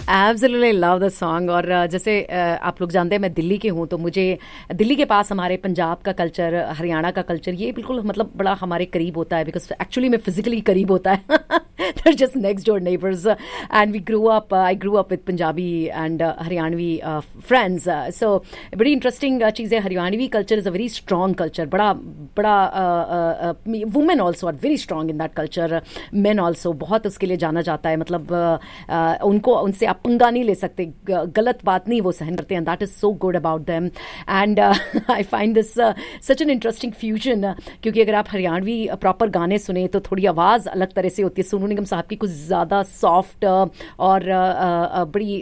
Absolutely love the song. और जैसे आप लोग जानते हैं मैं दिल्ली की हूँ, तो मुझे दिल्ली के पास हमारे पंजाब का कल्चर, हरियाणा का कल्चर, ये बिल्कुल मतलब बड़ा हमारे करीब होता है, बिकॉज एक्चुअली में फिजिकली करीब होता है. They're just next door neighbors, and I grew up with Punjabi and Haryanvi friends. So बड़ी इंटरेस्टिंग चीज़ है. Haryanvi culture is a very strong culture. बड़ा women also are very strong in that culture. Main also बहुत उसके लिए जाना जाता है. मतलब उनसे आप पंगा नहीं ले सकते, गलत बात नहीं वो सहन करते हैं. That is so good about them. And I find this such an interesting fusion, क्योंकि अगर आप हरियाणवी प्रॉपर गाने सुने तो थोड़ी आवाज़ अलग तरह से होती है. सोनू निगम साहब की कुछ ज़्यादा सॉफ्ट और बड़ी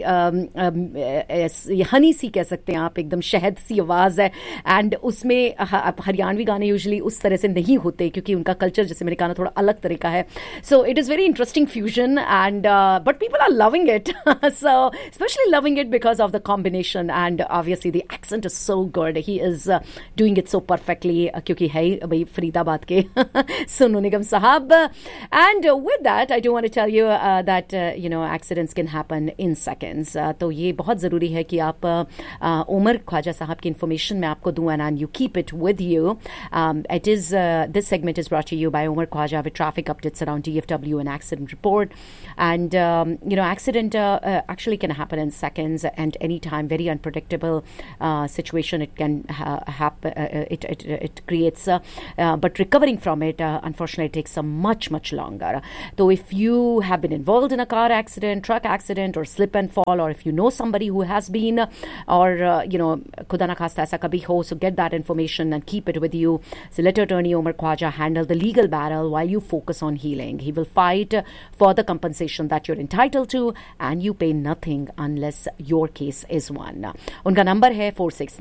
हनी सी कह सकते हैं आप, एकदम शहद सी आवाज़ है. एंड उसमें हरियाणवी गाने यूजुअली उस तरह से नहीं होते, क्योंकि उनका कल्चर, जैसे मैंने कहा ना, थोड़ा अलग तरह का है. So it is very interesting fusion, and but people are loving it. So especially loving it because of the combination, and obviously the accent is so good. He is doing it so perfectly, क्योंकि है भाई फरीदाबाद के सोनू निगम साहब. And with that I do want to tell you that accidents can happen in seconds. तो ये बहुत ज़रूरी है कि आप उमर ख्वाजा साहब की information मैं आपको दूँ, and you keep it with you. It is this segment is brought to you by Umar Khwaja with traffic updates around DFW and accident report. And accident actually can happen in seconds and anytime. Very unpredictable situation it can happen. It creates, but recovering from it unfortunately takes a much longer. So if you have been involved in a car accident, truck accident, or slip and fall, or if you know somebody who has been, or खुदा ना खास्ता ऐसा कभी हो, so get that information and keep it with you. So let attorney Umar Khwaja handle the legal battle while you focus on healing. He will fight for the compensation that you're entitled to, and you pay nothing unless your case is won. उनका number है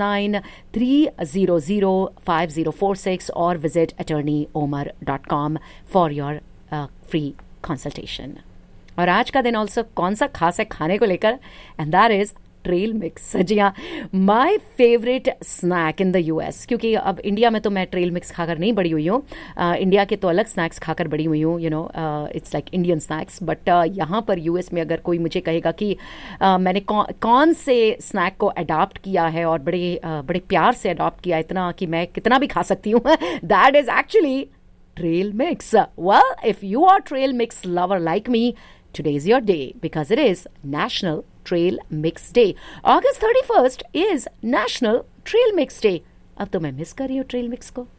469-300-5046, और visit attorneyomar.com for your free consultation. और आज का दिन also कौन सा खास है खाने को लेकर, and that is trail mix. जी हाँ, my favourite snack in the US, क्योंकि अब इंडिया में तो मैं ट्रेल मिक्स खाकर नहीं बड़ी हुई हूँ. इंडिया के तो अलग स्नैक्स खाकर बड़ी हुई हूँ, it's like Indian snacks. But यहाँ पर US में अगर कोई मुझे कहेगा कि मैंने कौन से स्नैक को अडॉप्ट किया है, और बड़े प्यार से अडॉप्ट किया, इतना कि मैं कितना भी खा सकती हूँ, that is actually trail mix. Well, if you are trail mix lover like me, today is your day, because it is National Trail Mix Day. August 31st is National Trail Mix Day. अब तो मैं miss कर रही हूँ trail mix को.